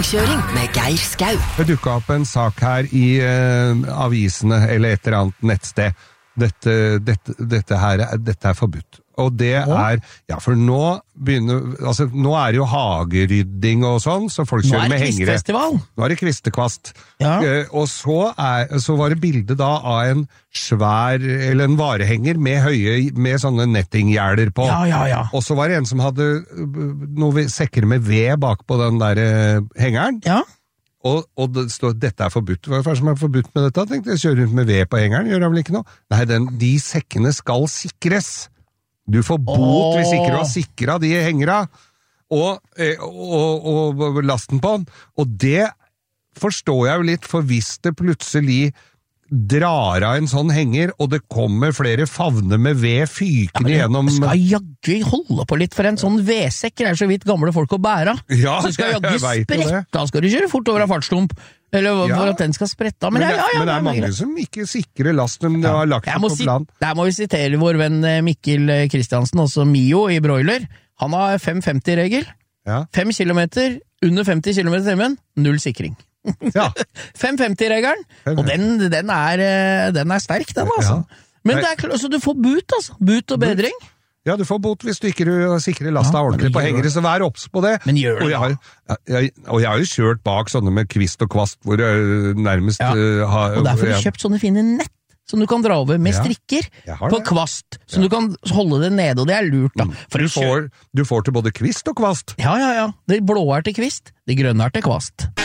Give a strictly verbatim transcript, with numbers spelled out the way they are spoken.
Langkjøring med Geir Skau. Det dukket opp en sak her i eh, avisene eller et eller annet nettsted. Dette, dette, dette her dette er forbudt. Og det er, ja, for nå begynner, altså nå er det jo hagerydding og sånn, så folk kjører med hengere. Nå er det kvistfestival. Nå er det kvistekvast. Ja. Eh, og så, er, så var det bilde da av en svær, eller en varehenger med høye, med sånne nettinggjerder på. Ja, ja, ja. Og så var det en som hadde noen sekker med ved bak på den der eh, hengeren. Ja. Og, og det står, dette er forbudt. Hva er det som er forbudt med dette? Tenkte jeg, kjøre rundt med ved på hengeren, gjør han vel ikke noe? Nei, den, de sekkene skal sikres. Du får bot oh. hvis ikke du har sikret de hengere, og, og, og, og lasten på den. Og det forstår jeg jo litt, for hvis det plutselig drar av en sånn henger, og det kommer flere favner med ved fykende ja, gjennom... Skal jaggu holde på litt, for en sånn vedsekk er så vidt gamle folk å bære. Ja, så skal jaggu jeg vet jo det. Da skal du kjøre fort over av fartstump, eller ja. for at den skal sprette. Men, men, det, ja, ja, ja, men det er mange greit. som ikke sikrer lasten, de har lagt det på si, plan. Der må vi sitere vår venn Mikkel Kristiansen, også Mio i Broiler. Han har fem femti-regel. Ja. fem kilometer, under femti kilometer i timen, null sikring. Ja. fem femti-regelen, og den, den, er, den er sterk, den, altså. Ja. Men det er klart, så du får but, altså. But og bedring. Ja, du får bot hvis du ikke sikrer lasta ja, ordentlig på hengere, så vær obs på det. Men gjør det, og jeg, har, jeg, og jeg har jo kjørt bak sånne med kvist og kvast, hvor jeg nærmest ja. uh, har... Og derfor har du kjøpt sånne fine nett, som du kan dra over med ja, strikker på kvast, så ja. du kan holde det nede, og det er lurt, da. For du får, du får til både kvist og kvast. Ja, ja, ja. Det blå er til kvist, det grønne er til kvast.